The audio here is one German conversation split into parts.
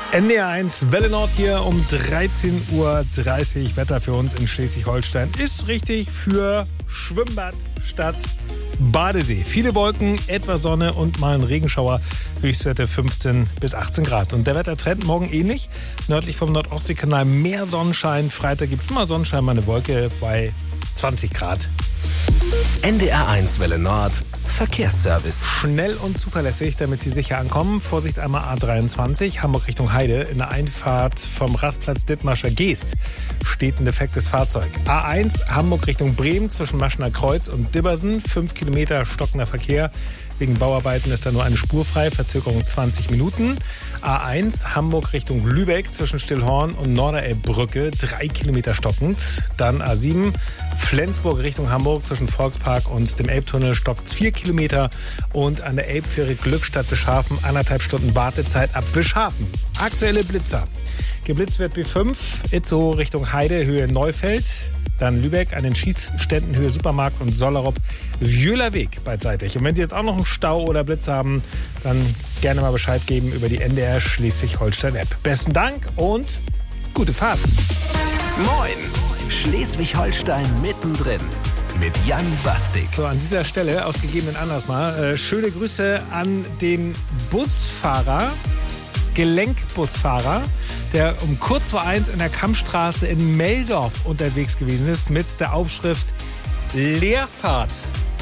NDR1 Welle Nord hier um 13:30 Uhr. Wetter für uns in Schleswig-Holstein ist richtig für Schwimmbad statt Badesee. Viele Wolken, etwas Sonne und mal ein Regenschauer. Höchstwerte 15 bis 18 Grad. Und der Wettertrend morgen ähnlich. Nördlich vom Nordostseekanal mehr Sonnenschein. Freitag gibt es mal Sonnenschein, mal eine Wolke bei 20 Grad. NDR1 Welle Nord. Verkehrsservice. Schnell und zuverlässig, damit Sie sicher ankommen. Vorsicht einmal A23, Hamburg Richtung Heide. In der Einfahrt vom Rastplatz Dithmarscher Geest steht ein defektes Fahrzeug. A1 Hamburg Richtung Bremen zwischen Maschener Kreuz und Dibbersen. 5 Kilometer stockender Verkehr. Wegen Bauarbeiten ist da nur eine Spur frei, Verzögerung 20 Minuten. A1 Hamburg Richtung Lübeck zwischen Stillhorn und Norderelbbrücke 3 Kilometer stockend. Dann A7 Flensburg Richtung Hamburg zwischen Volkspark und dem Elbtunnel stockt 4 Kilometer. Und an der Elbfähre Glückstadt Wischhafen 1,5 Stunden Wartezeit ab Wischhafen. Aktuelle Blitzer. Geblitzt wird B5 Itzehoe Richtung Heide, Höhe Neufeld. Dann Lübeck an den Schießständen Höhe Supermarkt und Sollerop Wjöhlerweg beidseitig. Und wenn Sie jetzt auch noch einen Stau oder Blitz haben, dann gerne mal Bescheid geben über die NDR Schleswig-Holstein-App. Besten Dank und gute Fahrt. Moin, Schleswig-Holstein mittendrin mit Jan Bastik. So, an dieser Stelle, aus gegebenen Anlass mal, schöne Grüße an den Busfahrer, Gelenkbusfahrer, der um kurz vor 1 in der Kammstraße in Meldorf unterwegs gewesen ist mit der Aufschrift Leerfahrt.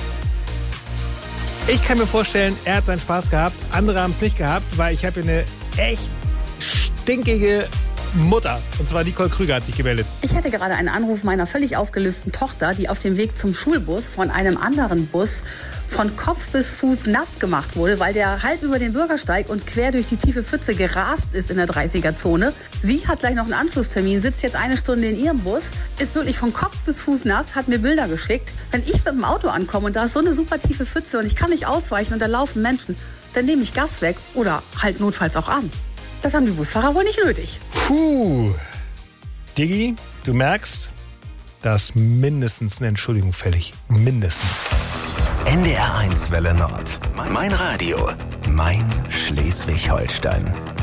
Ich kann mir vorstellen, er hat seinen Spaß gehabt, andere haben es nicht gehabt, weil ich habe eine echt stinkige Mutter. Und zwar Nicole Krüger hat sich gemeldet. Ich hatte gerade einen Anruf meiner völlig aufgelösten Tochter, die auf dem Weg zum Schulbus von einem anderen Bus von Kopf bis Fuß nass gemacht wurde, weil der halb über den Bürgersteig und quer durch die tiefe Pfütze gerast ist in der 30er-Zone. Sie hat gleich noch einen Anschlusstermin, sitzt jetzt 1 Stunde in ihrem Bus, ist wirklich von Kopf bis Fuß nass, hat mir Bilder geschickt. Wenn ich mit dem Auto ankomme und da ist so eine super tiefe Pfütze und ich kann nicht ausweichen und da laufen Menschen, dann nehme ich Gas weg oder halt notfalls auch an. Das haben die Busfahrer wohl nicht nötig. Puh. Diggi, du merkst, da ist mindestens eine Entschuldigung fällig. Mindestens. NDR1 Welle Nord. Mein Radio. Mein Schleswig-Holstein.